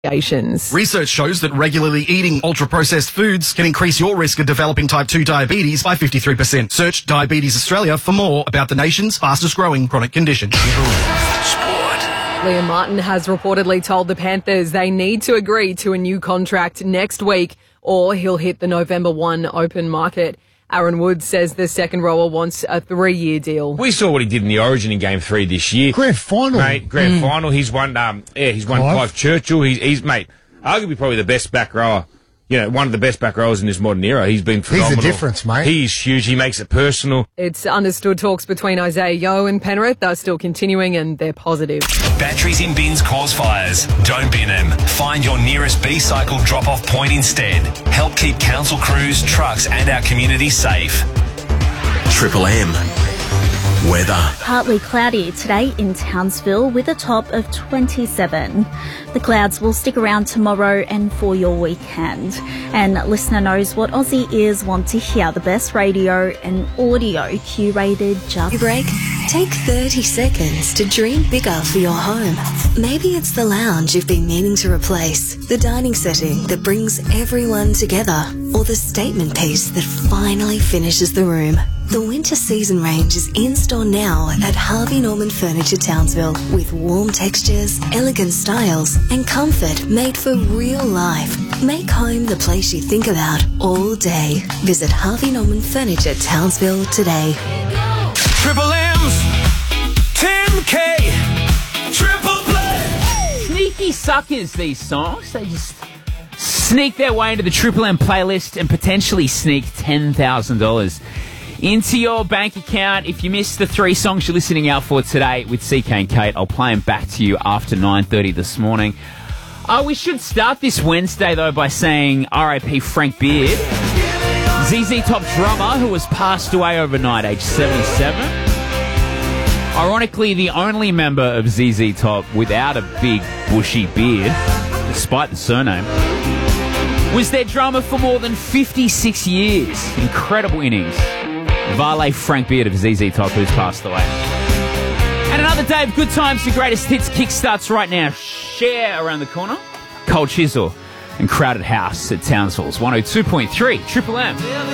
Research shows that regularly eating ultra-processed foods can increase your risk of developing type 2 diabetes by 53%. Search Diabetes Australia for more about the nation's fastest-growing chronic condition. Liam Martin has reportedly told the Panthers they need to agree to a new contract next week or he'll hit the November 1 open market. Aaron Woods says the second rower wants a 3-year deal. We saw what he did in the Origin in Game 3 this year. Grand final. Mate, grand final. He's won, he's won Clive Churchill. He's, mate, arguably probably the best back rower. You know, one of the best back rowers in this modern era. He's been phenomenal. He's the difference, mate. He's huge. He makes it personal. It's understood talks between Isaiah Yeo and Penrith are still continuing and they're positive. Batteries in bins cause fires. Don't bin them. Find your nearest B-Cycle drop-off point instead. Help keep council crews, trucks and our community safe. Triple M. Weather. Partly cloudy today in Townsville with a top of 27. The clouds will stick around tomorrow and for your weekend. And listener knows what Aussie ears want to hear, the best radio and audio curated just... Break? Take 30 seconds to dream bigger for your home. Maybe it's the lounge you've been meaning to replace, the dining setting that brings everyone together, or the statement piece that finally finishes the room. The winter season range is in store now at Harvey Norman Furniture Townsville with warm textures, elegant styles and comfort made for real life. Make home the place you think about all day. Visit Harvey Norman Furniture Townsville today. Triple M's, Tim K, Triple Play. Sneaky suckers, these songs. They just sneak their way into the Triple M playlist and potentially sneak $10,000 into your bank account. If you missed the 3 songs you're listening out for today with CK and Kate, I'll play them back to you after 9:30 this morning. We should start this Wednesday, though, by saying R.I.P. Frank Beard, ZZ Top drummer who was passed away overnight, age 77. Ironically, the only member of ZZ Top without a big, bushy beard, despite the surname, was their drummer for more than 56 years. Incredible innings. Valet Frank Beard of ZZ Top, who's passed away. And another day of good times, the greatest hits kickstarts right now. Share around the corner. Cold Chisel and Crowded House at Townsville's 102.3 Triple M.